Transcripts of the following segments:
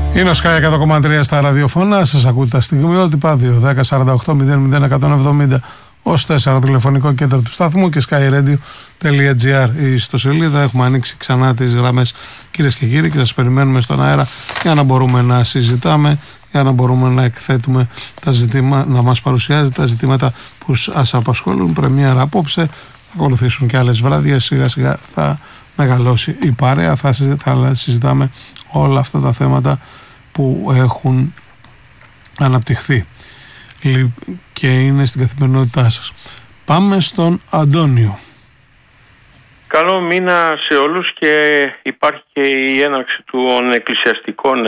Είναι ο Sky 100,3 στα ραδιοφώνα. Σας ακούτε τα στιγμιότυπα 2-10-48-0-01-170 ως 4 τηλεφωνικό κέντρο του σταθμού και skyradio.gr η ιστοσελίδα. Έχουμε ανοίξει ξανά τις γραμμές, κυρίες και κύριοι, και σας περιμένουμε στον αέρα για να μπορούμε να συζητάμε, για να μπορούμε να εκθέτουμε τα ζητήματα, να μας παρουσιάζει τα ζητήματα που σας απασχολούν. Πρεμιέρα απόψε, θα ακολουθήσουν και άλλες βράδιες, σιγά σιγά θα μεγαλώσει η παρέα, θα συζητάμε όλα αυτά τα θέματα που έχουν αναπτυχθεί και είναι στην καθημερινότητά σας. Πάμε στον Αντώνιο. Καλό μήνα σε όλους, και υπάρχει και η έναρξη των εκκλησιαστικών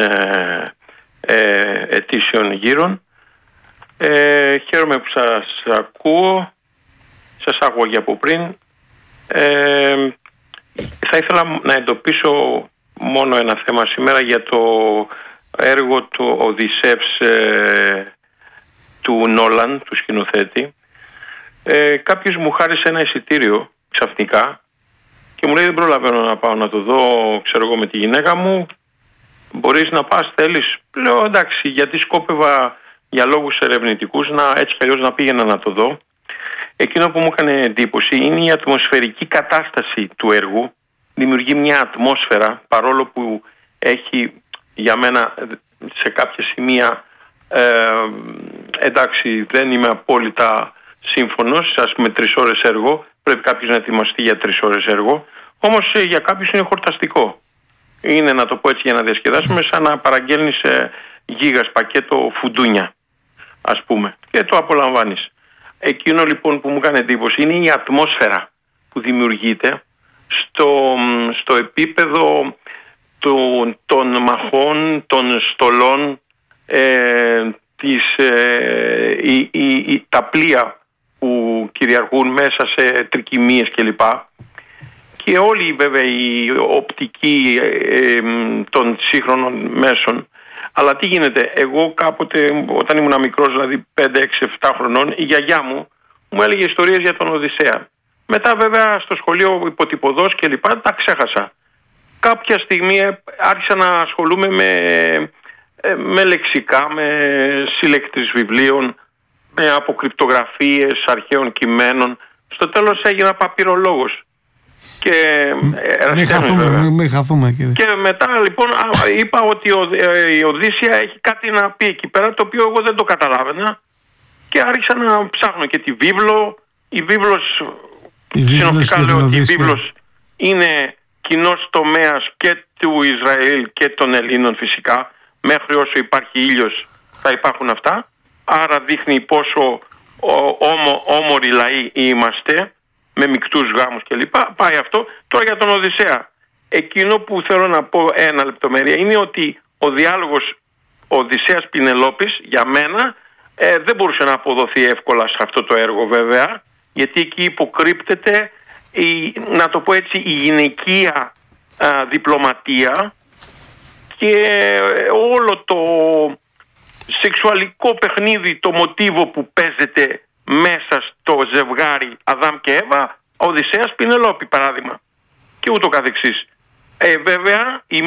ετήσιων γύρων. Χαίρομαι που σας ακούω, σας άκουγα και από πριν. Θα ήθελα να εντοπίσω μόνο ένα θέμα σήμερα για το έργο του Οδυσσεύς του Νόλαν, του σκηνοθέτη. Κάποιος μου χάρισε ένα εισιτήριο ξαφνικά και μου λέει δεν προλαβαίνω να πάω να το δω, ξέρω εγώ, με τη γυναίκα μου. Μπορείς να πας, θέλεις? Λέω εντάξει, γιατί σκόπευα για λόγους ερευνητικούς έτσι κι αλλιώς να πήγαινα να το δω. Εκείνο που μου έκανε εντύπωση είναι η ατμοσφαιρική κατάσταση του έργου. Δημιουργεί μια ατμόσφαιρα, παρόλο που έχει για μένα σε κάποια σημεία εντάξει, δεν είμαι απόλυτα σύμφωνος. Ας πούμε 3 ώρες έργο, πρέπει κάποιος να ετοιμαστεί για 3 ώρες έργο, όμως για κάποιους είναι χορταστικό. Είναι, να το πω έτσι για να διασκεδάσουμε, σαν να παραγγέλνεις γίγας πακέτο φουντούνια, ας πούμε, και το απολαμβάνεις. Εκείνο λοιπόν που μου έκανε εντύπωση είναι η ατμόσφαιρα που δημιουργείται στο επίπεδο των μαχών, των στολών, τα πλοία που κυριαρχούν μέσα σε τρικυμίες κλπ. Και όλη βέβαια η οπτική των σύγχρονων μέσων. Αλλά τι γίνεται, εγώ κάποτε όταν ήμουν μικρός, δηλαδή 5, 6, 7 χρονών, η γιαγιά μου έλεγε ιστορίες για τον Οδυσσέα. Μετά βέβαια στο σχολείο υποτυπωδώς και λοιπά τα ξέχασα. Κάποια στιγμή άρχισα να ασχολούμαι με λεξικά, με συλλέκτες βιβλίων, με αποκρυπτογραφίες αρχαίων κειμένων. Στο τέλος έγινα παπυρολόγος. Μην χαθούμε, κύριε. Και μετά λοιπόν είπα ότι η Οδύσσεια έχει κάτι να πει εκεί πέρα, το οποίο εγώ δεν το καταλάβαινα, και άρχισα να ψάχνω και τη βίβλο. Η βίβλος, συνοπτικά λέω ότι η βίβλος είναι κοινός τομέας και του Ισραήλ και των Ελλήνων φυσικά. Μέχρι όσο υπάρχει ήλιος θα υπάρχουν αυτά. Άρα δείχνει πόσο όμοροι λαοί είμαστε, με μικτούς γάμους κλπ. Πάει αυτό. Τώρα για τον Οδυσσέα. Εκείνο που θέλω να πω ένα λεπτομέρεια είναι ότι ο διάλογος Οδυσσέας Πινελόπης για μένα δεν μπορούσε να αποδοθεί εύκολα σε αυτό το έργο βέβαια, γιατί εκεί υποκρύπτεται να το πω έτσι, η γυναικεία διπλωματία και όλο το σεξουαλικό παιχνίδι, το μοτίβο που παίζεται μέσα στο ζευγάρι Αδάμ και Εύα, Οδυσσέας Πινελόπη παράδειγμα, και ούτω καθεξής. Βέβαια